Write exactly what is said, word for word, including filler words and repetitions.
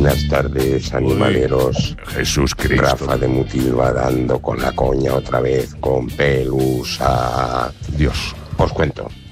Buenas tardes, animaleros. Uy, Jesús Cristo. Rafa de Mutilva dando con la coña otra vez con Pelusa. Dios. Os cuento.